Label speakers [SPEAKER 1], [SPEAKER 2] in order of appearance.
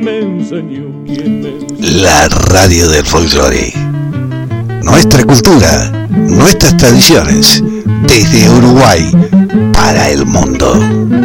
[SPEAKER 1] La radio del folclore. Nuestra cultura, nuestras tradiciones, desde Uruguay para el mundo.